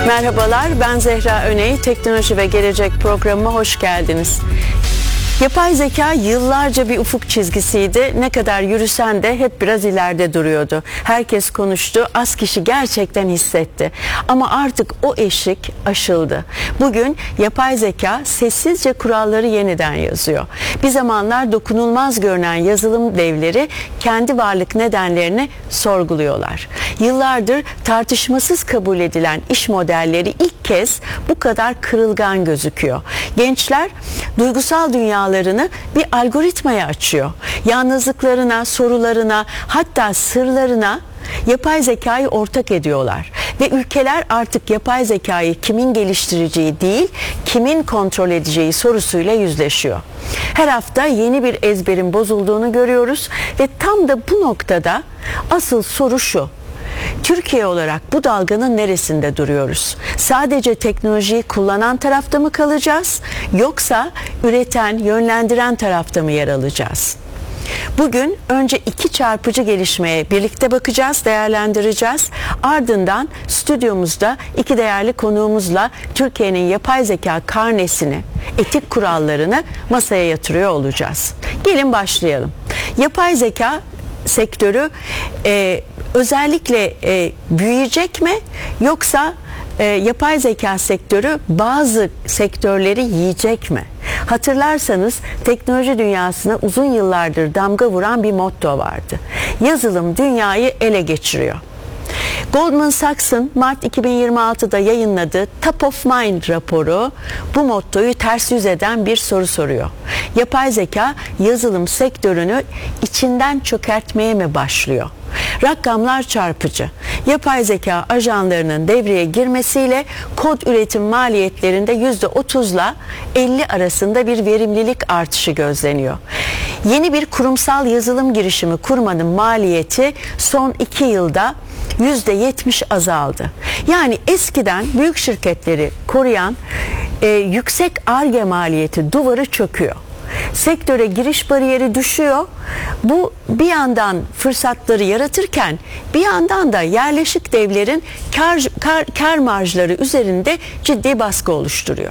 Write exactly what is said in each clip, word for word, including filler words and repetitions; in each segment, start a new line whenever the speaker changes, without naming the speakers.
Merhabalar, ben Zehra Öney. Teknoloji ve Gelecek programıma hoş geldiniz. Yapay zeka yıllarca bir ufuk çizgisiydi. Ne kadar yürüsen de hep biraz ileride duruyordu. Herkes konuştu, az kişi gerçekten hissetti. Ama artık o eşik aşıldı. Bugün yapay zeka sessizce kuralları yeniden yazıyor. Bir zamanlar dokunulmaz görünen yazılım devleri kendi varlık nedenlerini sorguluyorlar. Yıllardır tartışmasız kabul edilen iş modelleri ilk kez bu kadar kırılgan gözüküyor. Gençler duygusal dünya bir algoritmaya açıyor. Yalnızlıklarına, sorularına, hatta sırlarına yapay zekayı ortak ediyorlar. Ve ülkeler artık yapay zekayı kimin geliştireceği değil, kimin kontrol edeceği sorusuyla yüzleşiyor. Her hafta yeni bir ezberin bozulduğunu görüyoruz ve tam da bu noktada asıl soru şu: Türkiye olarak bu dalganın neresinde duruyoruz? Sadece teknolojiyi kullanan tarafta mı kalacağız, yoksa üreten, yönlendiren tarafta mı yer alacağız? Bugün önce iki çarpıcı gelişmeye birlikte bakacağız, değerlendireceğiz. Ardından stüdyomuzda iki değerli konuğumuzla Türkiye'nin yapay zeka karnesini, etik kurallarını masaya yatırıyor olacağız. Gelin başlayalım. Yapay zeka sektörü e, özellikle e, büyüyecek mi, yoksa e, yapay zeka sektörü bazı sektörleri yiyecek mi? Hatırlarsanız teknoloji dünyasına uzun yıllardır damga vuran bir motto vardı: yazılım dünyayı ele geçiriyor. Goldman Sachs'ın Mart iki bin yirmi altıda yayınladığı Top of Mind raporu bu mottoyu ters yüz eden bir soru soruyor. Yapay zeka yazılım sektörünü içinden çökertmeye mi başlıyor? Rakamlar çarpıcı. Yapay zeka ajanlarının devreye girmesiyle kod üretim maliyetlerinde yüzde otuzla elli arasında bir verimlilik artışı gözleniyor. Yeni bir kurumsal yazılım girişimi kurmanın maliyeti son iki yılda yüzde yetmiş azaldı. Yani eskiden büyük şirketleri koruyan e, yüksek Ar-Ge maliyeti duvarı çöküyor. Sektöre giriş bariyeri düşüyor. Bu bir yandan fırsatları yaratırken bir yandan da yerleşik devlerin kar, kar, kar marjları üzerinde ciddi baskı oluşturuyor.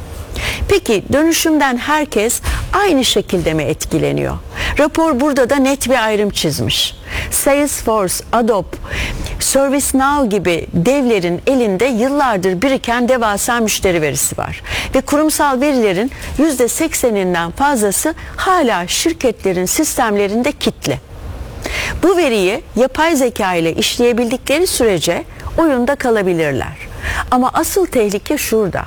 Peki dönüşümden herkes aynı şekilde mi etkileniyor? Rapor burada da net bir ayrım çizmiş. Salesforce, Adobe, ServiceNow gibi devlerin elinde yıllardır biriken devasa müşteri verisi var. Ve kurumsal verilerin yüzde sekseninden fazlası hala şirketlerin sistemlerinde kilitli. Bu veriyi yapay zeka ile işleyebildikleri sürece oyunda kalabilirler. Ama asıl tehlike şurada: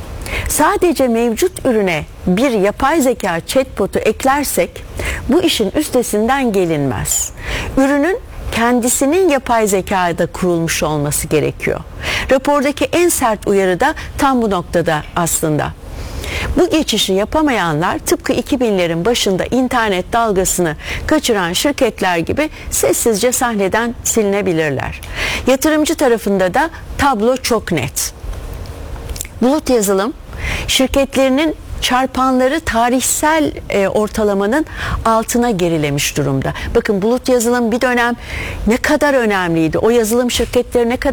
sadece mevcut ürüne bir yapay zeka chatbot'u eklersek bu işin üstesinden gelinmez. Ürünün kendisinin yapay zekada kurulmuş olması gerekiyor. Rapordaki en sert uyarı da tam bu noktada aslında. Bu geçişi yapamayanlar tıpkı iki binlerin başında internet dalgasını kaçıran şirketler gibi sessizce sahneden silinebilirler. Yatırımcı tarafında da tablo çok net. Bulut yazılım şirketlerinin çarpanları tarihsel e, ortalamanın altına gerilemiş durumda. Bakın, bulut yazılım bir dönem ne kadar önemliydi. O yazılım şirketleri ne kadar